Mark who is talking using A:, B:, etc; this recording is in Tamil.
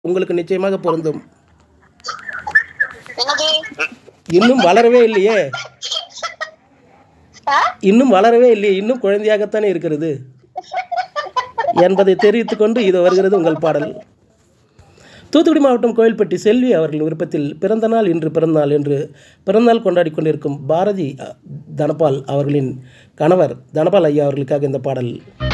A: உங்களுக்கு நிச்சயமாக பொருந்தும்.
B: என்னது?
A: இன்னும் வளரவே இல்லையே,
B: ஆ?
A: இன்னும் வளரவே இல்லையே, இன்னும் குழந்தையாகத்தானே இருக்கிறது என்பதை தெரிவித்துக் கொண்டு இது வருகிறது உங்கள் பாடல். தூத்துக்குடி மாவட்டம் கோயில்பட்டி செல்வி அவர்கள் விருப்பத்தில் பிறந்த நாள் இன்று பிறந்தநாள் என்று பிறந்தநாள் கொண்டாடி கொண்டிருக்கும் பாரதி தனபால் அவர்களின் கணவர் தனபால் ஐயா அவர்களுக்காக இந்த பாடல்.